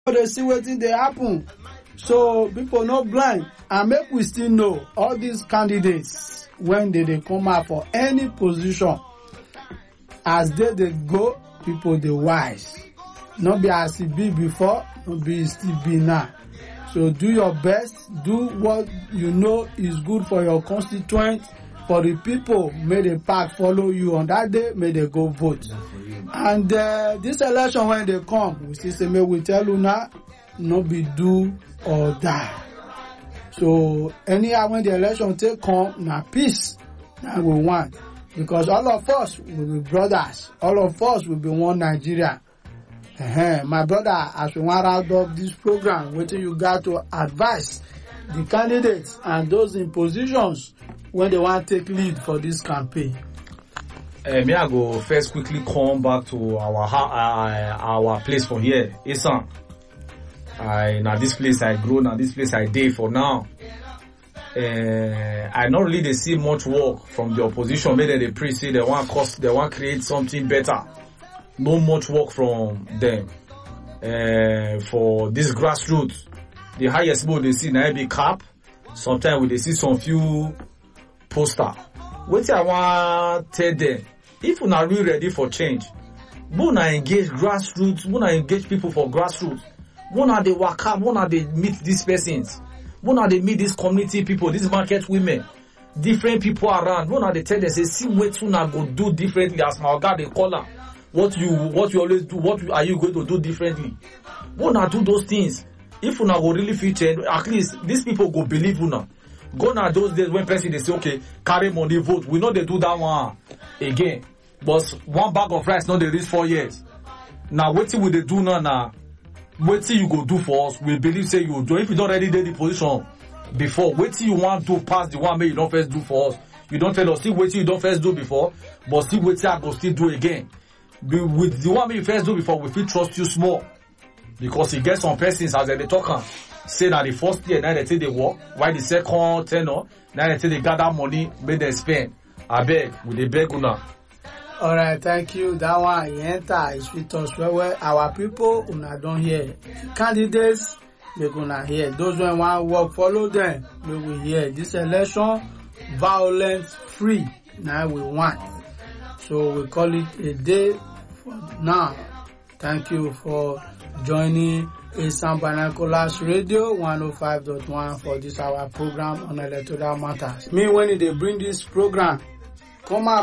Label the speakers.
Speaker 1: dey see wetin dey happen. So people no blind, and make we still know all these candidates when they come out for any position, as they go, people dey wise. No be as e be before, no be still be now. So do your best, do what you know is good for your constituent, for the people. May the pack follow you on that day, may they go vote. And this election when they come, we still say, may we tell you now, no be do or die. So anyhow when the election take come, na peace that we want. Because all of us will be brothers. All of us will be one Nigeria. My brother, as we want to round up this program, what you got to advise the candidates and those in positions when they want to take lead for this campaign?
Speaker 2: Me I go first quickly come back to our place for here, Isan. Now this place I grow, now this place I dey for now. I not really they see much work from the opposition. Maybe they pray say they want create something better. No much work from them. For this grassroots, the highest mode they see now be cap. Sometimes we they see some few poster. What I want tell them, if we are really ready for change, we na engage grassroots, we na engage people for grassroots. We na they work up, we na they meet these persons, we na they meet these community people, these market women, different people around. We na they tell them say, see what you na go do differently as my God they call her. What you always do, are you going to do differently? We na do those things. If you na go really fit change, at least these people go believe you na. Go na those days when person they say, okay, carry money vote. We know they do that one again. But one bag of rice, not they reach 4 years. Now, what will they do now? What you go do for us? We believe say you do. If you don't already did the position before, what you want to pass the one may you don't first do for us. You don't tell us, see what you don't first do before, but see what I go still do again. With the one may you first do before, we feel trust you small. Because you get some persons as they talk say that the first year, now they say they work, while the second tenor, now they say they gather money, make them spend. I beg, with the beg una.
Speaker 1: Alright, thank you. That one, he enter, is with us. Well, our people, una don't hear. Candidates, they gonna hear. Those who want to work, follow them, they will hear. This election, violence free, now we want. So we call it a day for now. Thank you for joining Isan Binoculars Radio 105.1 for this our program on electoral matters. Me when they bring this program, come out